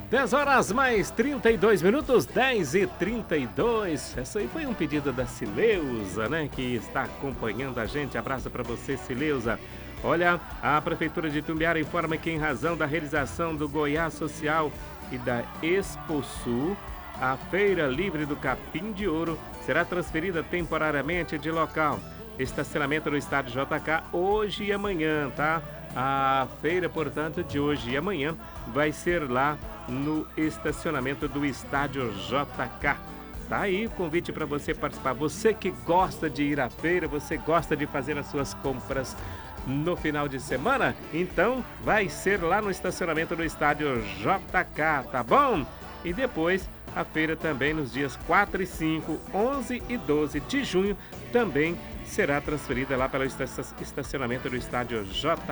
10 horas mais 32 minutos, 10h32. Essa aí foi um pedido da Cileuza, né? Que está acompanhando a gente. Abraço para você, Cileuza. Olha, a Prefeitura de Itumbiara informa que, em razão da realização do Goiás Social e da Exposul, a Feira Livre do Capim de Ouro será transferida temporariamente de local. Estacionamento no estádio JK hoje e amanhã, tá? A feira, portanto, de hoje e amanhã vai ser lá no estacionamento do estádio JK. Tá aí o convite para você participar. Você que gosta de ir à feira, você gosta de fazer as suas compras no final de semana, então vai ser lá no estacionamento do estádio JK, tá bom? E depois a feira também nos dias 4 e 5, 11 e 12 de junho também será transferida lá pelo estacionamento do estádio JK.